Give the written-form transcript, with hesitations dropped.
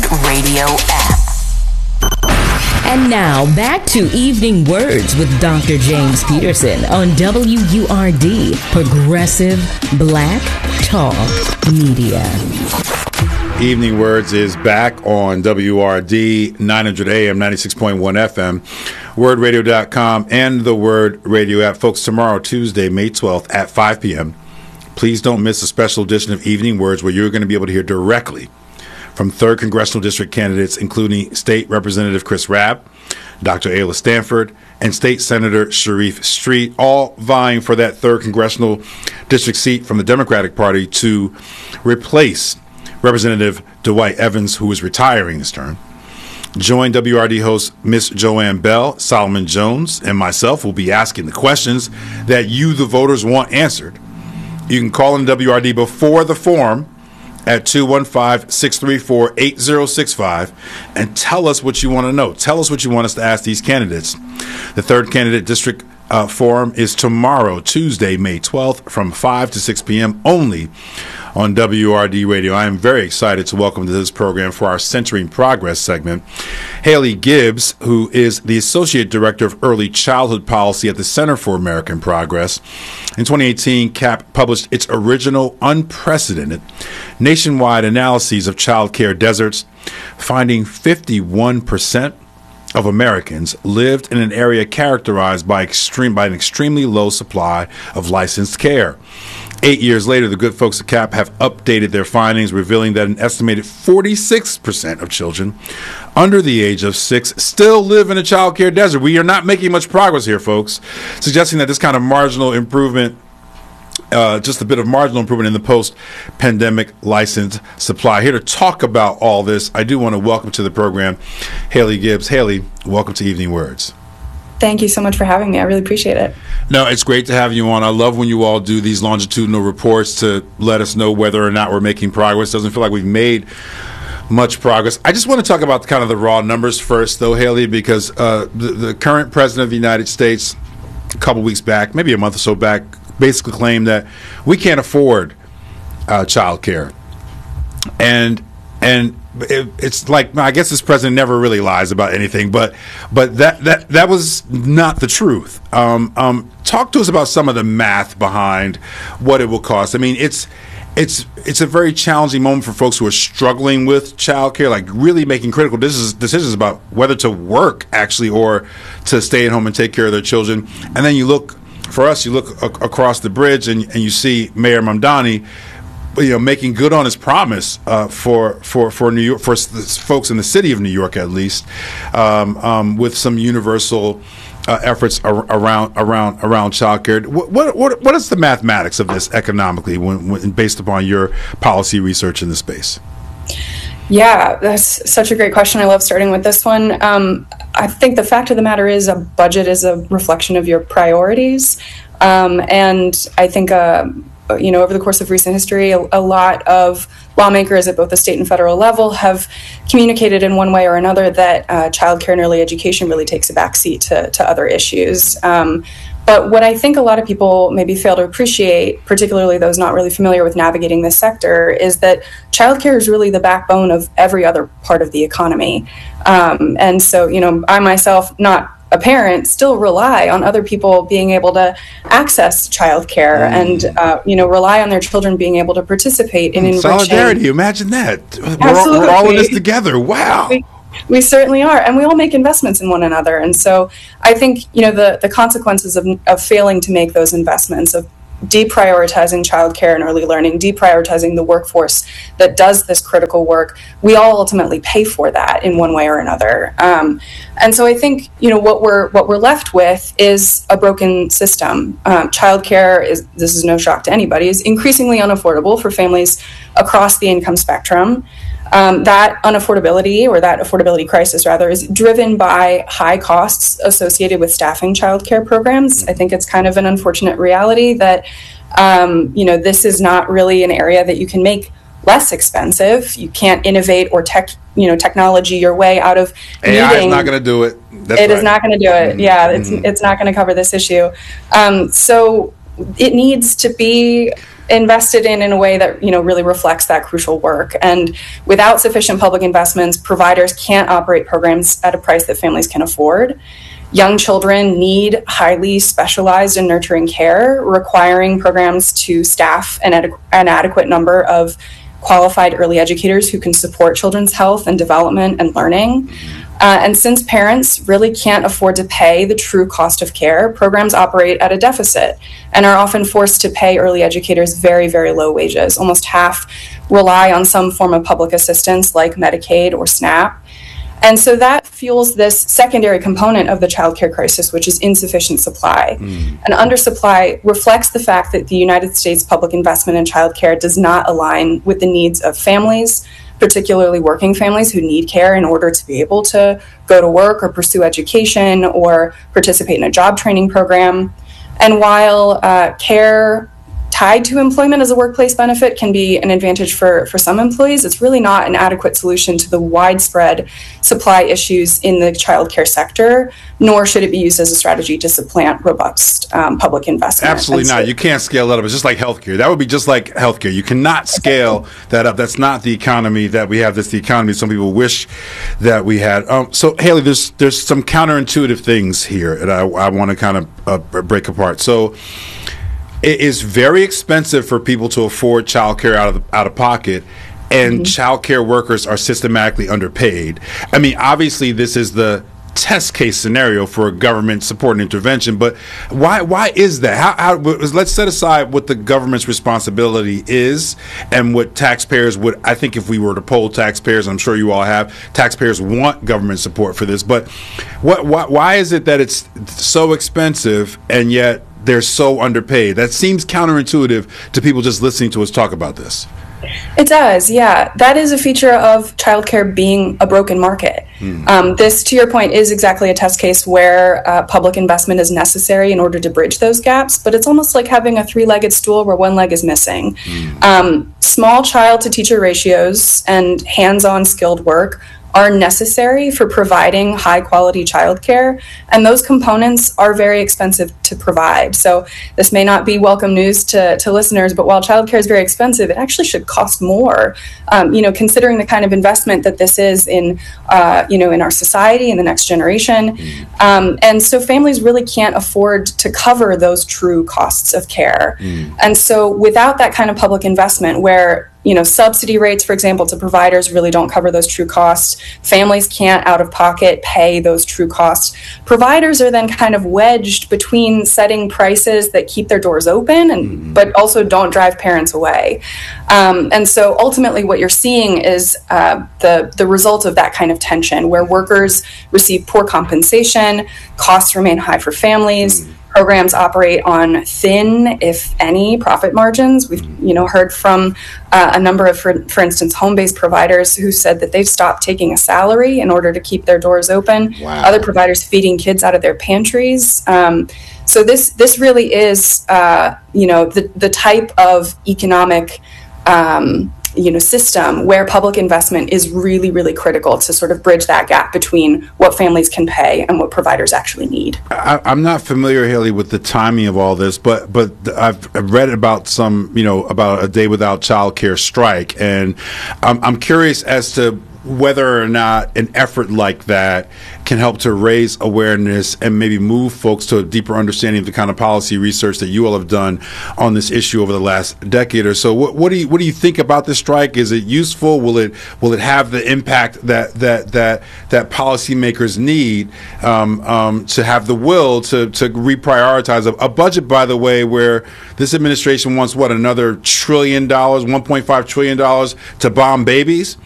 Radio app. And now, back to Evening Words with Dr. James Peterson on WURD, Progressive Black Talk Media. Evening Words is back on WRD 900 AM, 96.1 FM, wordradio.com, and the Word Radio app. Folks, tomorrow, Tuesday, May 12th at 5 p.m., please don't miss a special edition of Evening Words where you're going to be able to hear directly from 3rd Congressional District candidates, including State Representative Chris Rabb, Dr. Ayla Stanford, and State Senator Sharif Street, all vying for that 3rd Congressional District seat from the Democratic Party to replace Representative Dwight Evans, who is retiring this term. Join WRD host Miss Joanne Bell, Solomon Jones, and myself will be asking the questions that you, the voters, want answered. You can call in WRD before the forum at 215-634-8065 and tell us what you want to know. Tell us what you want us to ask these candidates. The 3rd Candidate District Forum is tomorrow, Tuesday, May 12th, from 5 to 6 p.m. only on WRD Radio. I am very excited to welcome to this program for our Centering Progress segment, Haley Gibbs, who is the Associate Director of Early Childhood Policy at the Center for American Progress. In 2018, CAP published its original unprecedented nationwide analyses of child care deserts, finding 51% of Americans lived in an area characterized by an extremely low supply of licensed care. 8 years later, the good folks at CAP have updated their findings, revealing that an estimated 46% of children under the age of 6 still live in a child care desert. We are not making much progress here, folks, suggesting that this kind of marginal improvement, just a bit of marginal improvement in the post-pandemic licensed supply. Here to talk about all this, I do want to welcome to the program Haley Gibbs. Haley, welcome to Evening Words. Thank you so much for having me. I really appreciate it. No, it's great to have you on. I love when you all do these longitudinal reports to let us know whether or not we're making progress. Doesn't feel like we've made much progress. I just want to talk about kind of the raw numbers first, though, Haley, because the current president of the United States, a couple weeks back, maybe a month or so back, basically claimed that we can't afford child care. And it's like, I guess this president never really lies about anything, but that was not the truth. Talk to us about some of the math behind what it will cost. I mean, it's a very challenging moment for folks who are struggling with child care, like really making critical decisions about whether to work actually or to stay at home and take care of their children. And then you look across the bridge and you see Mayor Mamdani, making good on his promise for New York, for folks in the city of New York, at least, with some universal efforts around child care. What is the mathematics of this economically, when based upon your policy research in the space? Yeah, that's such a great question. I love starting with this one. I think the fact of the matter is a budget is a reflection of your priorities. And I think, over the course of recent history, a lot of lawmakers at both the state and federal level have communicated in one way or another that childcare and early education really takes a backseat to other issues. But what I think a lot of people maybe fail to appreciate, particularly those not really familiar with navigating this sector, is that childcare is really the backbone of every other part of the economy. And so, I myself, not a parent, still rely on other people being able to access childcare and, rely on their children being able to participate in enriching. Solidarity, imagine that. Absolutely. We're all in this together. Wow. We certainly are, and we all make investments in one another. And so I think, the consequences of failing to make those investments, of deprioritizing childcare and early learning, deprioritizing the workforce that does this critical work, we all ultimately pay for that in one way or another. And so I think, what we're left with is a broken system. Childcare this is no shock to anybody, is increasingly unaffordable for families across the income spectrum. That unaffordability, or that affordability crisis rather, is driven by high costs associated with staffing childcare programs. I think it's kind of an unfortunate reality that, this is not really an area that you can make less expensive. You can't innovate or technology your way out of AI is not going to do it. It is not going to do it. Yeah, it's not going to cover this issue. So it needs to be invested in a way that really reflects that crucial work. And without sufficient public investments, providers can't operate programs at a price that families can afford. Young children need highly specialized and nurturing care, requiring programs to staff an adequate number of qualified early educators who can support children's health and development and learning. And since parents really can't afford to pay the true cost of care, programs operate at a deficit and are often forced to pay early educators very, very low wages. Almost half rely on some form of public assistance like Medicaid or SNAP. And so that fuels this secondary component of the childcare crisis, which is insufficient supply. And undersupply reflects the fact that the United States public investment in childcare does not align with the needs of families, particularly working families who need care in order to be able to go to work or pursue education or participate in a job training program. And while care tied to employment as a workplace benefit can be an advantage for some employees, it's really not an adequate solution to the widespread supply issues in the childcare sector, nor should it be used as a strategy to supplant robust public investment. Absolutely not. You can't scale that up. It's just like healthcare. That would be just like healthcare. You cannot scale that up. That's not the economy that we have. That's the economy some people wish that we had. So, Haley, there's some counterintuitive things here that I want to kind of break apart. So, it is very expensive for people to afford childcare out of pocket, and childcare workers are systematically underpaid. I mean, obviously, this is the test case scenario for a government support and intervention, but why is that? How let's set aside what the government's responsibility is and what taxpayers would. I think if we were to poll taxpayers, I'm sure you all have, taxpayers want government support for this. But why is it that it's so expensive and yet they're so underpaid? That seems counterintuitive to people just listening to us talk about this. It does, yeah. That is a feature of childcare being a broken market. This, to your point, is exactly a test case where public investment is necessary in order to bridge those gaps, but it's almost like having a three-legged stool where one leg is missing. Small child-to-teacher ratios and hands-on skilled work are necessary for providing high-quality childcare, and those components are very expensive to provide. So this may not be welcome news to listeners, but while childcare is very expensive, it actually should cost more, considering the kind of investment that this is in our society and the next generation. And so families really can't afford to cover those true costs of care. And so without that kind of public investment where subsidy rates, for example, to providers really don't cover those true costs. Families can't out of pocket pay those true costs. Providers are then kind of wedged between setting prices that keep their doors open but also don't drive parents away. And so ultimately what you're seeing is the result of that kind of tension where workers receive poor compensation, costs remain high for families, programs operate on thin, if any, profit margins. We've heard from a number of, for instance, home-based providers who said that they've stopped taking a salary in order to keep their doors open. Wow. Other providers feeding kids out of their pantries. So this really is the type of economic system where public investment is really, really critical to sort of bridge that gap between what families can pay and what providers actually need. I'm not familiar, Haley, with the timing of all this, but I've read about about a Day Without Childcare strike, and I'm curious as to whether or not an effort like that can help to raise awareness and maybe move folks to a deeper understanding of the kind of policy research that you all have done on this issue over the last decade or so. What do you think about this strike? Is it useful? Will it have the impact that policymakers need to have the will to reprioritize a budget, by the way, where this administration wants another $1 trillion, $1.5 trillion to bomb babies?